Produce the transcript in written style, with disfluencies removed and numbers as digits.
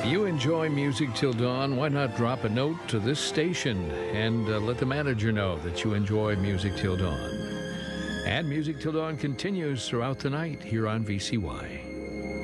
You enjoy Music Till Dawn, why not drop a note to this station and let the manager know that you enjoy Music Till Dawn. And Music Till Dawn continues throughout the night here on VCY.